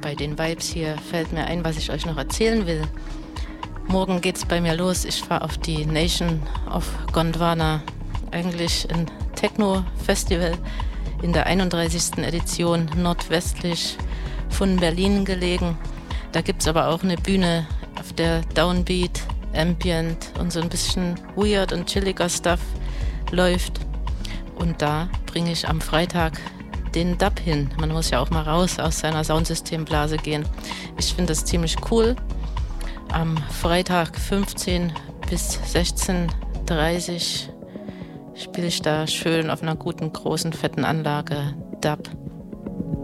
bei den Vibes hier fällt mir ein, was ich euch noch erzählen will. Morgen geht's bei mir los. Ich fahre auf die Nation of Gondwana, eigentlich ein Techno-Festival in der 31. Edition, nordwestlich von Berlin gelegen. Da gibt's aber auch eine Bühne, auf der Downbeat, Ambient und so ein bisschen weird und chilliger Stuff läuft. Und da bringe ich am Freitag den Dub hin. Man muss ja auch mal raus aus seiner Soundsystemblase gehen. Ich finde das ziemlich cool. Am Freitag 15 bis 16:30 spiele ich da schön auf einer guten, großen, fetten Anlage Dub.